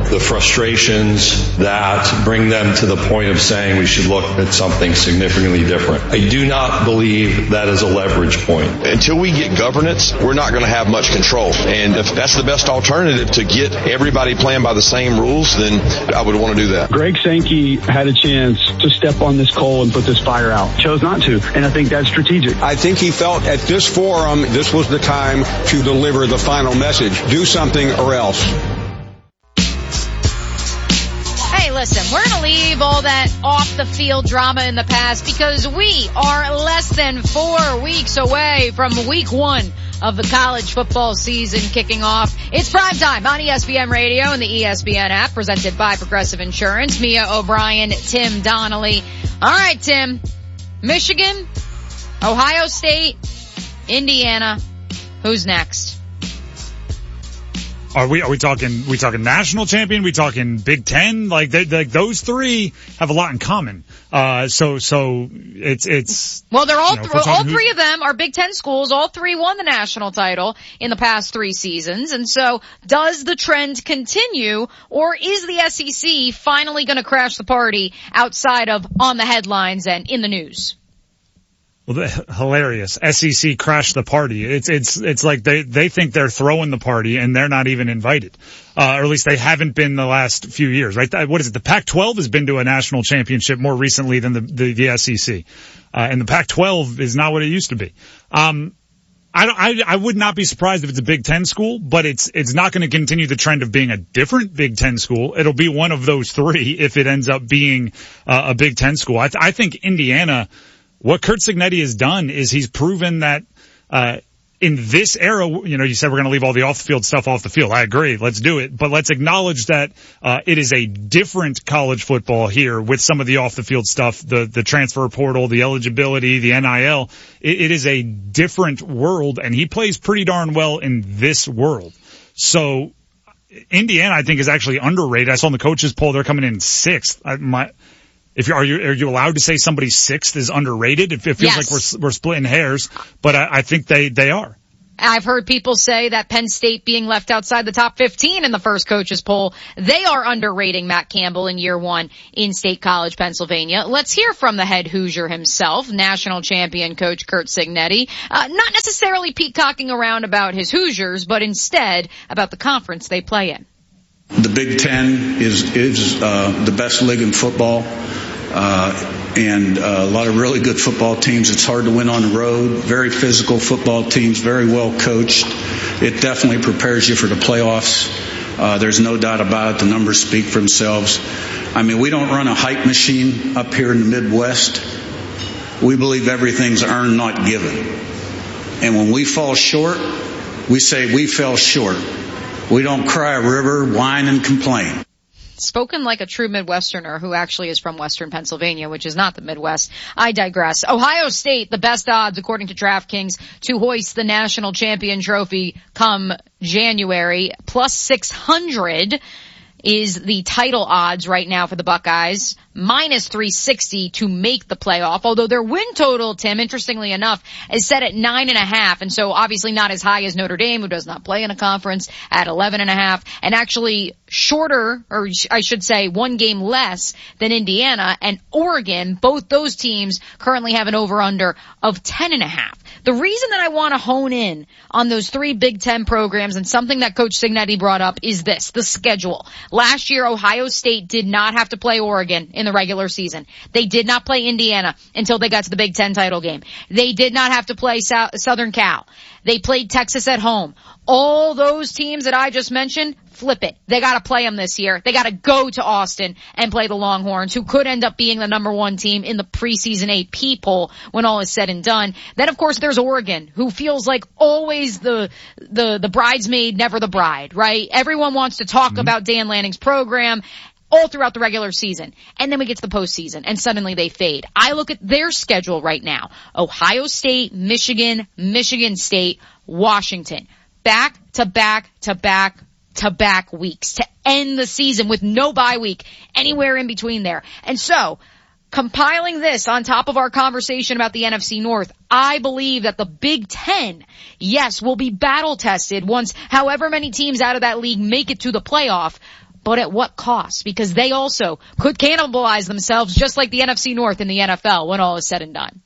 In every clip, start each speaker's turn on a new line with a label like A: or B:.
A: the frustrations that bring them to the point of saying we should look at something significantly different. I do not believe that is a leverage point.
B: Until we get governance, we're not going to have much control. And if that's the best alternative to get everybody playing by the same rules, then I would want to do that.
C: Greg Sankey had a chance to step on this coal and put this fire out. Chose not to, and I think that's strategic.
D: I think he felt at this forum, this was the time to deliver the final message. Do something or else.
E: Hey, listen, we're going to leave all that off-the-field drama in the past because we are less than 4 weeks away from week 1 of the college football season kicking off. It's prime time on ESPN Radio and the ESPN app, presented by Progressive Insurance. Mia O'Brien, Tim Donnelly. All right, Tim. Michigan, Ohio State, Indiana. Who's next?
F: Are we talking national champion? We talking Big Ten? Like those three have a lot in common. So it's
E: well, they're all three of them are Big Ten schools. All three won the national title in the past 3 seasons. And so does the trend continue, or is the SEC finally going to crash the party outside of on the headlines and in the news?
F: Well, hilarious. SEC crashed the party. It's like they think they're throwing the party and they're not even invited. Or at least they haven't been the last few years, right? What is it? The Pac-12 has been to a national championship more recently than the SEC. And the Pac-12 is not what it used to be. I would not be surprised if it's a Big Ten school, but it's not going to continue the trend of being a different Big Ten school. It'll be one of those three if it ends up being a Big Ten school. I think Indiana, what Curt Cignetti has done is he's proven that in this era, you said we're going to leave all the off-the-field stuff off the field. I agree. Let's do it. But let's acknowledge that it is a different college football here with some of the off-the-field stuff, the transfer portal, the eligibility, the NIL. It is a different world, and he plays pretty darn well in this world. So Indiana, I think, is actually underrated. I saw in the coaches poll they're coming in 6th. Are you allowed to say somebody 6th is underrated? It feels like we're splitting hairs, but I think they are.
E: I've heard people say that Penn State being left outside the top 15 in the first coaches poll, they are underrating Matt Campbell in year 1 in State College, Pennsylvania. Let's hear from the head Hoosier himself, national champion coach Curt Cignetti. Not necessarily peacocking around about his Hoosiers, but instead about the conference they play in.
G: The Big Ten is the best league in football. And a lot of really good football teams. It's hard to win on the road. Very physical football teams, very well coached. It definitely prepares you for the playoffs. There's no doubt about it. The numbers speak for themselves. I mean, we don't run a hype machine up here in the Midwest. We believe everything's earned, not given. And when we fall short, we say we fell short. We don't cry a river, whine, and complain.
E: Spoken like a true Midwesterner who actually is from Western Pennsylvania, which is not the Midwest. I digress. Ohio State, the best odds, according to DraftKings, to hoist the national champion trophy come January. Plus 600 is the title odds right now for the Buckeyes. Minus 360 to make the playoff. Although their win total, Tim, interestingly enough, is set at 9.5. And so obviously not as high as Notre Dame, who does not play in a conference, at 11.5. And actually shorter, or I should say 1 game less than Indiana and Oregon. Both those teams currently have an over-under of 10.5. The reason that I want to hone in on those 3 Big Ten programs and something that Coach Cignetti brought up is this, the schedule. Last year, Ohio State did not have to play Oregon in the regular season. They did not play Indiana until they got to the Big Ten title game. They did not have to play Southern Cal. They played Texas at home. All those teams that I just mentioned, flip it. They got to play them this year. They got to go to Austin and play the Longhorns, who could end up being the number 1 team in the preseason AP poll when all is said and done. Then, of course, there's Oregon, who feels like always the bridesmaid, never the bride, right? Everyone wants to talk about Dan Lanning's program all throughout the regular season. And then we get to the postseason, and suddenly they fade. I look at their schedule right now. Ohio State, Michigan, Michigan State, Washington. Back to back to back to back weeks to end the season with no bye week anywhere in between there. And so, compiling this on top of our conversation about the NFC North, I believe that the Big Ten, yes, will be battle tested once however many teams out of that league make it to the playoff. but at what cost? Because they also could cannibalize themselves just like the NFC North in the NFL when all is said and done.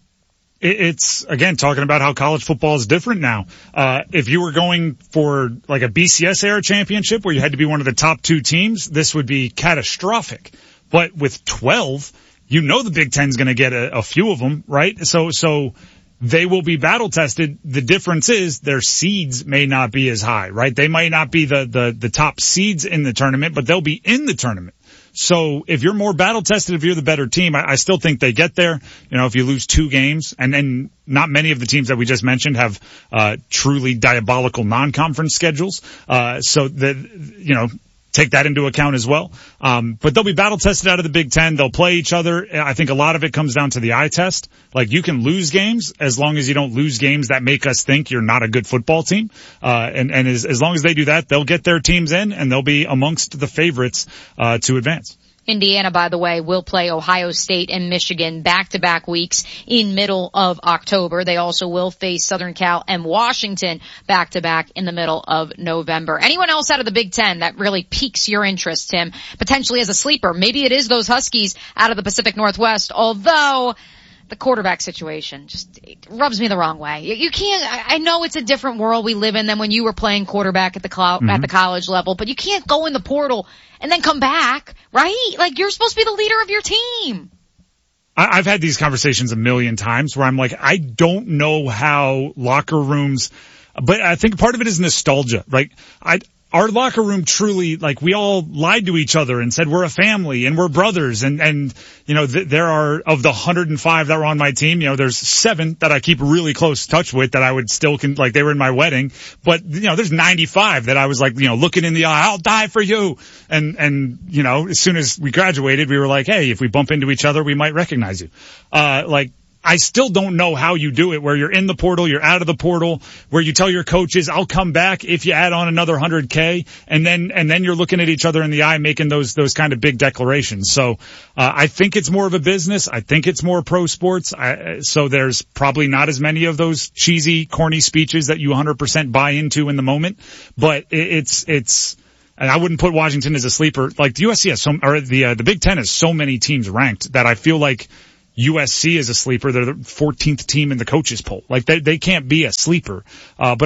F: It's, again, talking about how college football is different now. If you were going for like a BCS era championship where you had to be one of the top 2 teams, this would be catastrophic. But with 12, you know the Big Ten's going to get a few of them, right? So they will be battle tested. The difference is their seeds may not be as high, right? They might not be the top seeds in the tournament, but they'll be in the tournament. So if you're more battle tested, if you're the better team, I still think they get there. You know, if you lose 2 games, and then not many of the teams that we just mentioned have truly diabolical non-conference schedules. So that, you know, take that into account as well. But they'll be battle tested out of the Big Ten. They'll play each other. I think a lot of it comes down to the eye test. Like, you can lose games as long as you don't lose games that make us think you're not a good football team. And as long as they do that, they'll get their teams in and they'll be amongst the favorites, to advance.
E: Indiana, by the way, will play Ohio State and Michigan back-to-back weeks in middle of October. They also will face Southern Cal and Washington back-to-back in the middle of November. Anyone else out of the Big Ten that really piques your interest, Tim, potentially as a sleeper? Maybe it is those Huskies out of the Pacific Northwest, although the quarterback situation just rubs me the wrong way. You can't, I know it's a different world we live in than when you were playing quarterback at the college level, but you can't go in the portal and then come back, right? Like, you're supposed to be the leader of your team.
F: I've had these conversations a million times where I'm like, I don't know how locker rooms, but I think part of it is nostalgia. Like, our locker room truly, like, we all lied to each other and said we're a family and we're brothers. And you know, there are, of the 105 that were on my team, you know, there's 7 that I keep really close touch with that I would still, like, they were in my wedding. But, you know, there's 95 that I was like, you know, looking in the eye, I'll die for you. And, you know, as soon as we graduated, we were like, hey, if we bump into each other, we might recognize you. I still don't know how you do it, where you're in the portal, you're out of the portal, where you tell your coaches, I'll come back if you add on another 100K, and then you're looking at each other in the eye making those kind of big declarations. So, I think it's more of a business. I think it's more pro sports. So there's probably not as many of those cheesy, corny speeches that you 100% buy into in the moment, but it's, and I wouldn't put Washington as a sleeper. Like, the USC has the Big Ten has so many teams ranked that I feel like USC is a sleeper. They're the 14th team in the coaches poll. Like, they can't be a sleeper. But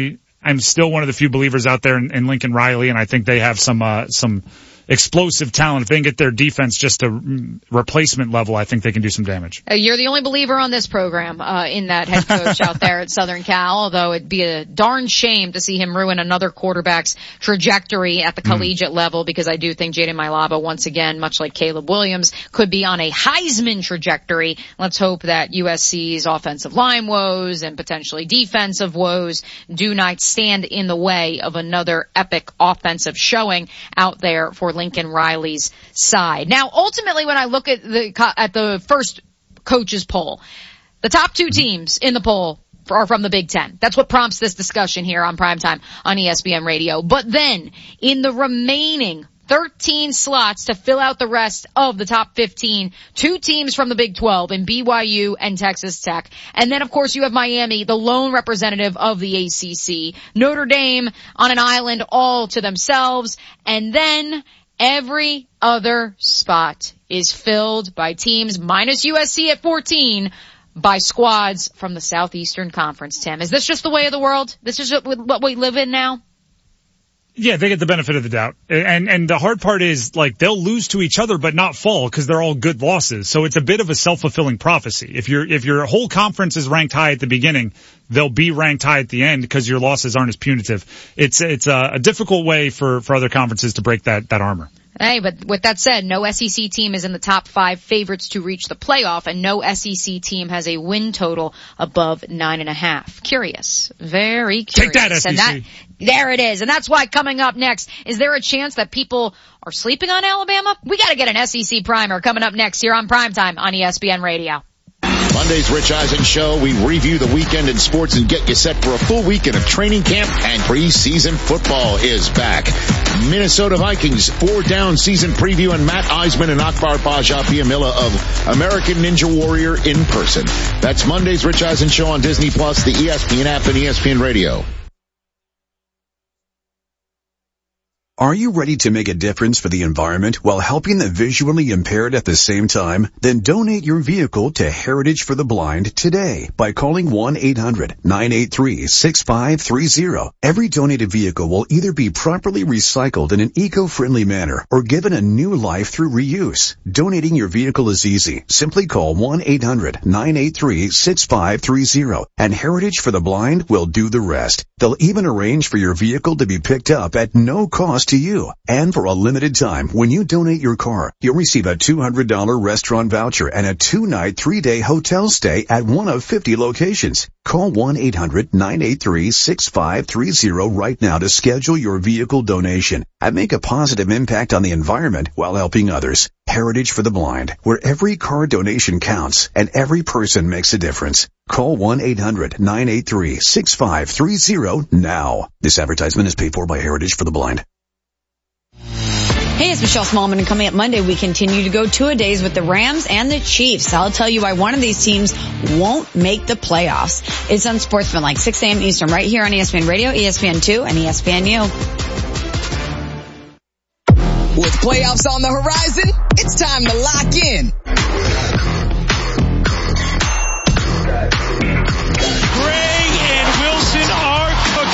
F: I'm still one of the few believers out there in Lincoln Riley, and I think they have some explosive talent. If they can get their defense just to replacement level, I think they can do some damage.
E: You're the only believer on this program, in that head coach out there at Southern Cal, although it'd be a darn shame to see him ruin another quarterback's trajectory at the collegiate level, because I do think Jaden Mailaba, once again, much like Caleb Williams, could be on a Heisman trajectory. Let's hope that USC's offensive line woes and potentially defensive woes do not stand in the way of another epic offensive showing out there for Lincoln Riley's side. Now, ultimately, when I look at the first coaches poll, the top 2 teams in the poll are from the Big Ten. That's what prompts this discussion here on Primetime on ESPN Radio. But then, in the remaining 13 slots to fill out the rest of the top 15, 2 teams from the Big 12 in BYU and Texas Tech. And then, of course, you have Miami, the lone representative of the ACC. Notre Dame on an island all to themselves. And then every other spot is filled by teams, minus USC at 14, by squads from the Southeastern Conference, Tim. Is this just the way of the world? This is what we live in now?
F: Yeah, they get the benefit of the doubt. And the hard part is, like, they'll lose to each other but not fall because they're all good losses. So it's a bit of a self-fulfilling prophecy. If your whole conference is ranked high at the beginning, they'll be ranked high at the end because your losses aren't as punitive. It's a difficult way for other conferences to break that armor.
E: Hey, but with that said, no SEC team is in the top 5 favorites to reach the playoff, and no SEC team has a win total above 9.5. Curious. Very curious.
F: Take that, SEC.
E: There it is. And that's why coming up next, is there a chance that people are sleeping on Alabama? We gotta get an SEC primer coming up next here on Primetime on ESPN Radio.
H: Monday's Rich Eisen Show, we review the weekend in sports and get you set for a full weekend of training camp, and preseason football is back. Minnesota Vikings 4-down season preview, and Matt Eisman and Akbar Paja Piamilla of American Ninja Warrior in person. That's Monday's Rich Eisen Show on Disney Plus, the ESPN app, and ESPN Radio.
I: Are you ready to make a difference for the environment while helping the visually impaired at the same time? Then donate your vehicle to Heritage for the Blind today by calling 1-800-983-6530. Every donated vehicle will either be properly recycled in an eco-friendly manner or given a new life through reuse. Donating your vehicle is easy. Simply call 1-800-983-6530 and Heritage for the Blind will do the rest. They'll even arrange for your vehicle to be picked up at no cost to you. And for a limited time, when you donate your car, you'll receive a $200 restaurant voucher and a 2-night, 3-day hotel stay at one of 50 locations. Call 1-800-983-6530 right now to schedule your vehicle donation and make a positive impact on the environment while helping others. Heritage for the Blind, where every car donation counts and every person makes a difference. Call 1-800-983-6530 now. This advertisement is paid for by Heritage for the Blind.
J: Hey, it's Michelle Smallman, and coming up Monday, we continue to go two-a-days with the Rams and the Chiefs. I'll tell you why one of these teams won't make the playoffs. It's Unsportsmanlike, 6 a.m. Eastern, right here on ESPN Radio, ESPN2, and ESPNU.
K: With playoffs on the horizon, it's time to lock in